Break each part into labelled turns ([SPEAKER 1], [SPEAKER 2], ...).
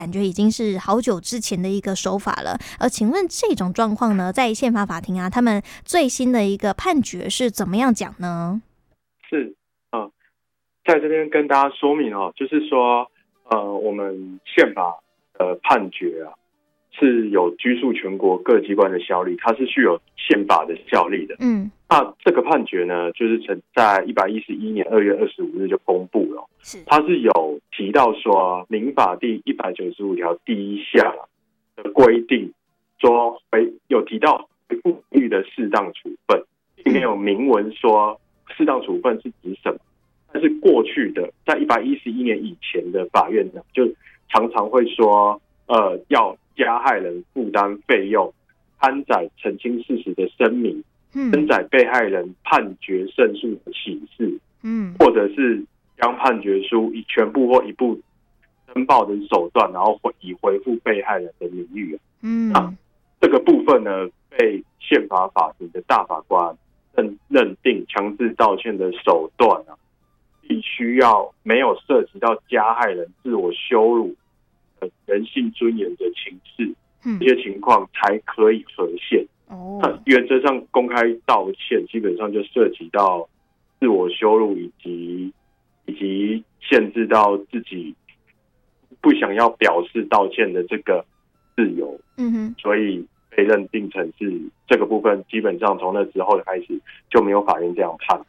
[SPEAKER 1] 感觉已经是好久之前的一个手法了。请问这种状况呢，在宪法法庭啊，他们最新的一个判决是怎么样讲呢？
[SPEAKER 2] 是，在这边跟大家说明就是说，我们宪法的判决啊，是有拘束全国各机关的效力，它是具有宪法的效力的。那这个判决呢，就是在111年2月25日就公布了。它是有提到说，民法第195条第1项的规定，说有提到回复名誉的适当处分，并没有明文说适当处分是指什么。但是过去的在111年以前的法院呢，就常常会说，要加害人负担费用，刊载澄清事实的声明，登载被害人判决胜诉的启事，或者是将判决书以全部或一部登报的手段，然后以回复被害人的名誉。那这个部分呢，被宪法法庭的大法官认定强制道歉的手段必须要没有涉及到加害人自我羞辱、人性尊严的情事，这些情况才可以合宪。那原则上，公开道歉基本上就涉及到自我羞辱以及限制到自己不想要表示道歉的这个自由。所以被认定成是这个部分，基本上从那之后开始就没有法院这样判。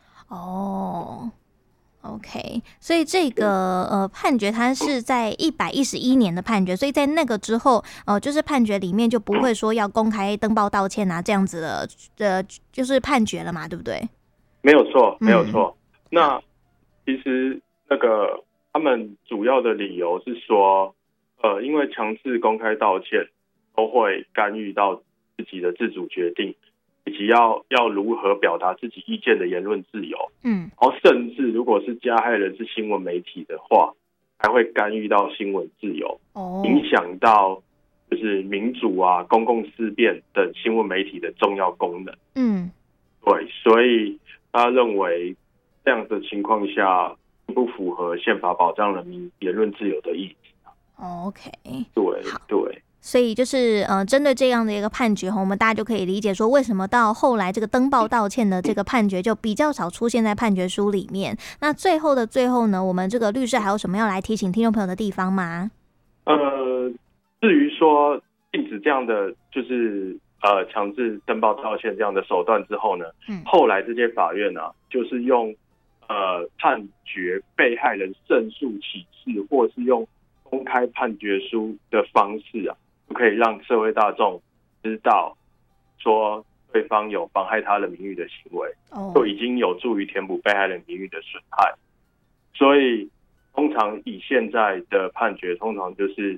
[SPEAKER 1] OK， 所以这个判决它是在111年的判决，所以在那个之后，就是判决里面就不会说要公开登报道歉啊这样子的，就是判决了嘛，对不对？
[SPEAKER 2] 没有错，没有错。那其实那个他们主要的理由是说，因为强制公开道歉都会干预到自己的自主决定，以及要如何表达自己意见的言论自由。然后甚至如果是加害人是新闻媒体的话，还会干预到新闻自由，影响到就是民主啊、公共思辨等新闻媒体的重要功能。对，所以他认为这样的情况下不符合宪法保障人民言论自由的意义。
[SPEAKER 1] OK，
[SPEAKER 2] 对。
[SPEAKER 1] 所以就是针对这样的一个判决，我们大家就可以理解说，为什么到后来这个登报道歉的这个判决就比较少出现在判决书里面。那最后呢，我们这个律师还有什么要来提醒听众朋友的地方吗？
[SPEAKER 2] 至于说禁止这样的就是强制登报道歉这样的手段之后呢，后来这些法院就是用判决被害人胜诉启事，或是用公开判决书的方式就可以让社会大众知道说对方有妨害他人名誉的行为，就已经有助于填补被害人名誉的损害。所以通常以现在的判决，通常就是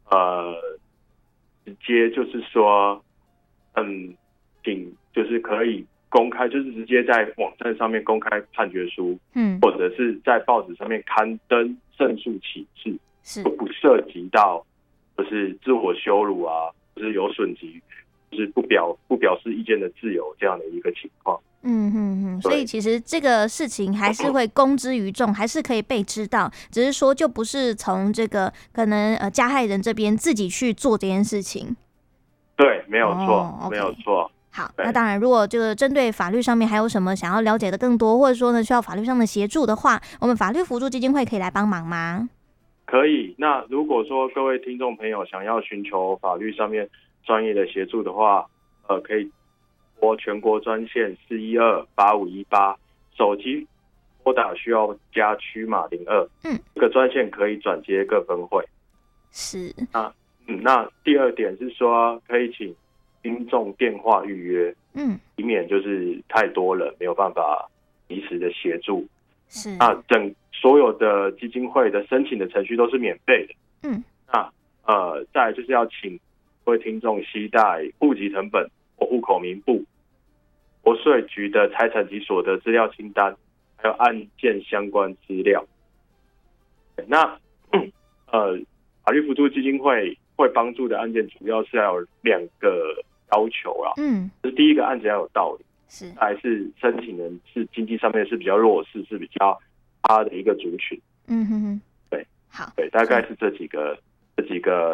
[SPEAKER 2] 直接就是说请就是可以公开，就是直接在网站上面公开判决书，或者是在报纸上面刊登胜诉启事，就不涉及到就是自我羞辱就是有损及就是不表示意见的自由这样的一个情况。
[SPEAKER 1] 所以其实这个事情还是会公之于众，还是可以被知道，只是说就不是从这个可能加害人这边自己去做这件事情。
[SPEAKER 2] 对，没有错，没有错。
[SPEAKER 1] 好，那当然，如果这个针对法律上面还有什么想要了解的更多，或者说呢需要法律上的协助的话，我们法律扶助基金会可以来帮忙吗？
[SPEAKER 2] 可以。那如果说各位听众朋友想要寻求法律上面专业的协助的话，可以拨全国专线4128518，手机拨打需要加区码02。这个专线可以转接各分会。
[SPEAKER 1] 是。
[SPEAKER 2] 那第二点是说，可以请听众电话预约，以免就是太多人没有办法及时的协助。
[SPEAKER 1] 是。
[SPEAKER 2] 那所有的基金会的申请的程序都是免费的。那再来就是要请各位听众携带户籍成本或户口名簿、国税局的财产及所得资料清单，还有案件相关资料。那法律扶助基金会帮助的案件主要是要有2个要求啦。就是第一个案子要有道理，还是申请人是经济上面是比较弱势，是比较差的一个族群。对，好，对，大概是这几个这几个